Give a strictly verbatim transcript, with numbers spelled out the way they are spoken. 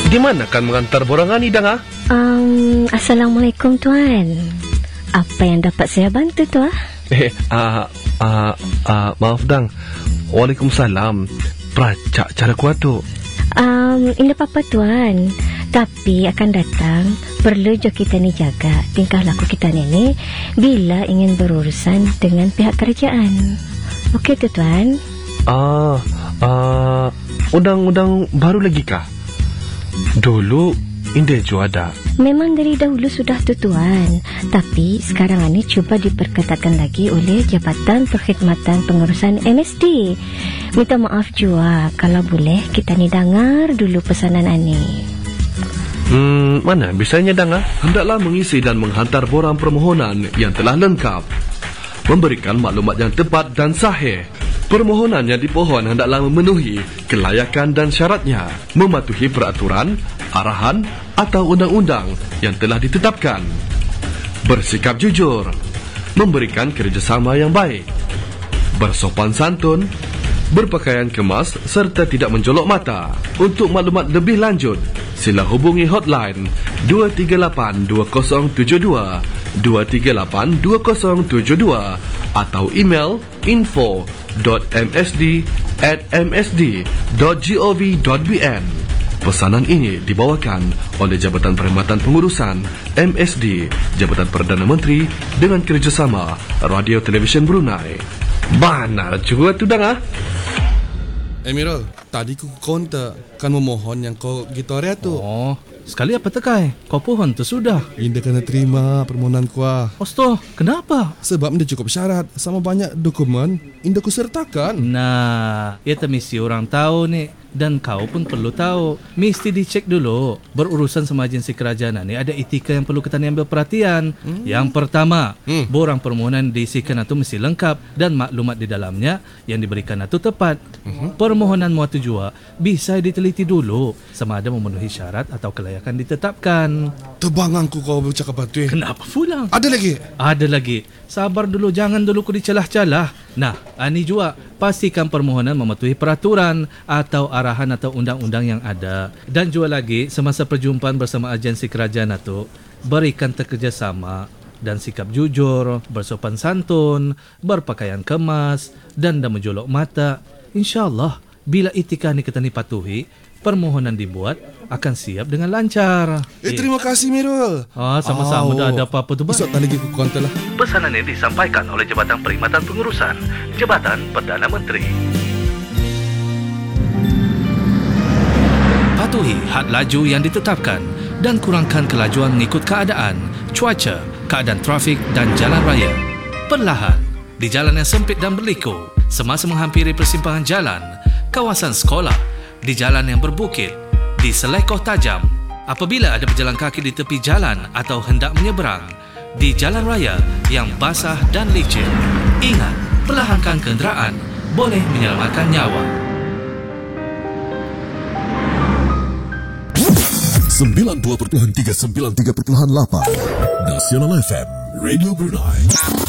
Di mana kan mengantar borangan ni, Dang? Ha? Um, Assalamualaikum, Tuan. Apa yang dapat saya bantu, Tuan? Eh, uh, uh, uh, maaf, Dang. Waalaikumsalam. Peracak cara kuat tu. Um, ini apa-apa, Tuan. Tapi akan datang, perlu je kita ni jaga tingkah laku kita ni bila ingin berurusan dengan pihak kerajaan. Okey tu, Tuan? Ah, uh, undang-undang baru lagi kah? Dulu Indah jo ada. Memang dari dahulu sudah tu, Tuan. Tapi sekarang ini cuba diperketatkan lagi oleh Jabatan Perkhidmatan Pengurusan M S D. Minta maaf jua kalau boleh kita ni dengar dulu pesanan ani. Hmm, mana bisanya, Dang? Ha? Hendaklah mengisi dan menghantar borang permohonan yang telah lengkap, memberikan maklumat yang tepat dan sahih. Permohonan yang dipohon hendaklah memenuhi kelayakan dan syaratnya, mematuhi peraturan, arahan atau undang-undang yang telah ditetapkan, bersikap jujur, memberikan kerjasama yang baik, bersopan santun, berpakaian kemas serta tidak menjolok mata. Untuk maklumat lebih lanjut, sila hubungi hotline dua tiga lapan dua kosong tujuh dua, dua tiga lapan dua kosong tujuh dua atau email info dot m s d at m s d dot gov dot b n. Pesanan ini dibawakan oleh Jabatan Perkhidmatan Pengurusan M S D, Jabatan Perdana Menteri dengan kerjasama Radio Televisyen Brunei. Mana juga tu, Dang? Ha? Emirul, tadi ku konta kan memohon yang kau gitore tu. Oh, sekali apa tekai? Kau pohon tu sudah. Indah kena terima permohonan kuah. Osto, kenapa? Sebab dia cukup syarat sama banyak dokumen Indah ku sertakan. Nah, ia mesti orang tahu ni. Dan kau pun perlu tahu, mesti dicek dulu. Berurusan sama agensi kerajaan ni ada etika yang perlu kita ambil perhatian. hmm. Yang pertama, hmm. borang permohonan diisikan itu mesti lengkap dan maklumat di dalamnya yang diberikan itu tepat. hmm. Permohonan muatu jua bisa diteliti dulu sama ada memenuhi syarat atau kelayakan ditetapkan. Tebanganku kau bercakap batu. Kenapa pulang? Ada lagi? Ada lagi. Sabar dulu, jangan dulu ku dicelah-celah. Nah, ani jua pastikan permohonan mematuhi peraturan atau arahan atau undang-undang yang ada. Dan juga lagi, semasa perjumpaan bersama agensi kerajaan itu, berikan kerjasama dan sikap jujur, bersopan santun, berpakaian kemas dan tak menjolok mata. InsyaAllah, bila etika ni kita ni patuhi, permohonan dibuat akan siap dengan lancar. Eh, terima kasih, Mirul. Ah, sama-sama. Oh. Dah ada apa-apa tu, Bang? Besok tadi lagi ku konta lah. Pesanan ini disampaikan oleh Jabatan Perkhidmatan Pengurusan, Jabatan Perdana Menteri. Patuhi had laju yang ditetapkan dan kurangkan kelajuan mengikut keadaan, cuaca, keadaan trafik dan jalan raya. Perlahan, di jalan yang sempit dan berliku, semasa menghampiri persimpangan jalan, kawasan sekolah, di jalan yang berbukit, di selekoh tajam, apabila ada pejalan kaki di tepi jalan atau hendak menyeberang, di jalan raya yang basah dan licin. Ingat, perlahankan kenderaan boleh menyelamatkan nyawa. sembilan puluh dua perpuluhan tiga, sembilan puluh tiga perpuluhan lapan Nasional F M Radio Brunei.